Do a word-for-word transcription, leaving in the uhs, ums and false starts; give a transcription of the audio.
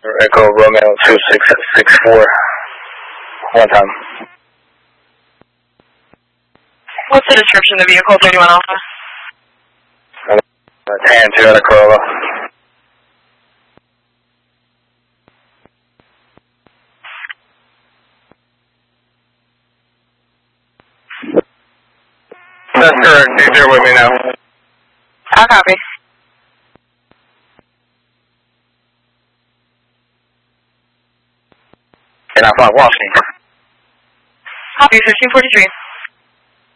Echo Romeo two six six four. One time. What's the description of the vehicle, thirty-one Alpha? Uh, Tan Toyota Corolla. That's correct. He's here with me now. I'll copy. And I thought Washington. Copy, fifteen forty-three.